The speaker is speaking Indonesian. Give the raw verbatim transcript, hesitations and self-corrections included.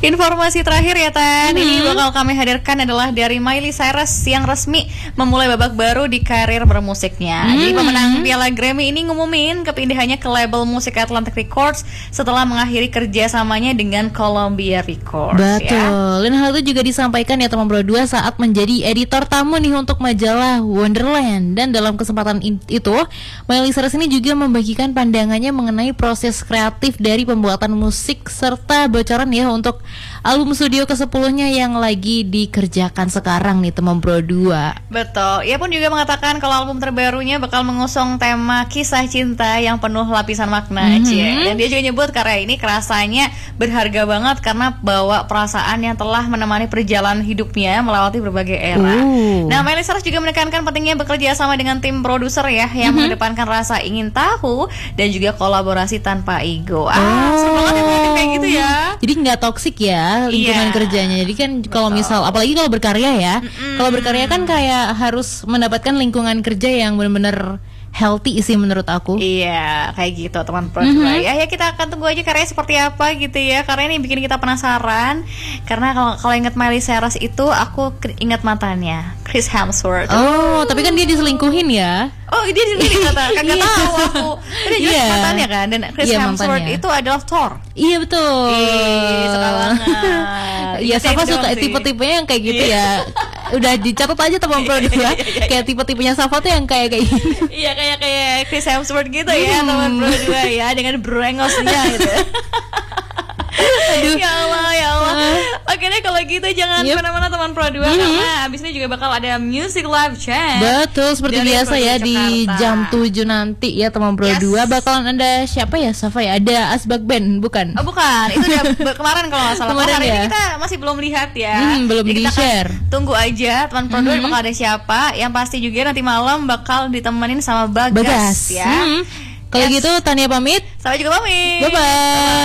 Informasi terakhir ya Tan, Hmm. ini bakal kami hadirkan adalah dari Miley Cyrus yang resmi memulai babak baru di karir bermusiknya. Hmm. Jadi pemenang Piala Grammy ini ngumumin kepindahannya ke label musik Atlantic Records setelah mengakhiri kerjasamanya dengan Columbia Records. Betul. Ya. Dan hal itu juga disampaikan ya teman Pro dua saat menjadi editor tamu nih untuk majalah Wonderland. Dan dalam kesempatan in- itu, Miley Cyrus ini juga membagikan pandangannya mengenai proses kreatif dari pembuatan musik serta bocoran ya untuk album studio kesepuluhnya yang lagi dikerjakan sekarang nih teman Pro dua. Betul. Ia pun juga mengatakan kalau album terbarunya bakal mengusung tema kisah cinta yang penuh lapisan makna. Mhm. Cie. Dan dia juga nyebut karya ini kerasanya berharga banget karena bawa perasaan yang telah menemani perjalanan hidupnya melewati berbagai era. Uh. Nah, Miley Cyrus juga menekankan pentingnya bekerja sama dengan tim produser ya yang Mhm. mengedepankan rasa ingin tahu dan juga kolaborasi tanpa ego. Ah, Oh. seru banget ya punya tim kayak gitu ya. Jadi nggak toksik ya lingkungan Iya. kerjanya. Jadi kan kalau Betul. misal, apalagi kalau berkarya ya, Mm-mm. kalau berkarya kan kayak harus mendapatkan lingkungan kerja yang benar-benar healthy sih menurut aku. Iya, kayak gitu teman Pro Mhm. dua ya. Ya kita akan tunggu aja karyanya seperti apa gitu ya. Karena ini bikin kita penasaran. Karena kalau kalau ingat Miley Cyrus itu aku ke- ingat mantannya, Chris Hemsworth. Oh, tapi kan dia diselingkuhin ya. Oh, dia di sini kata, kagak Iya. tahu aku. Dia jelas Iya. mantannya kan, dan Chris Iya, Hemsworth mantannya. itu adalah Thor. Iya betul. Ih, suka banget. Iya, Itu Safa yang suka doang sih. tipe-tipenya yang kayak gitu ya. Udah dicatat aja teman Pro dua. Kayak tipe-tipenya Safa tuh yang kayak kayak gini. Iya, kayak kayak Chris Hemsworth gitu ya, Hmm. teman Pro dua ya, dengan brengosnya gitu. Aduh. Ya Allah, ya Allah. Oke deh kalau gitu jangan Yep. kemana-mana teman Pro dua, Mhm. karena abis ini juga bakal ada Music Live Chat. Betul, seperti Dari biasa Pro ya dua di Jakarta. jam tujuh nanti ya teman Pro Yes. dua bakalan ada siapa ya Safa ya? Ada Asbak Band, bukan? Oh bukan, itu udah be- kemarin kalau nggak salah. Kemarin Kalau hari ya? ini kita masih belum lihat ya. Hmm, belum Jadi kita akan di-share. tunggu aja teman Pro dua Mhm. bakal ada siapa. Yang pasti juga nanti malam bakal ditemenin sama Bagas, Bagas. ya. Hmm. Kalau Yes. gitu Tania pamit. Sampai juga pamit. Bye bye.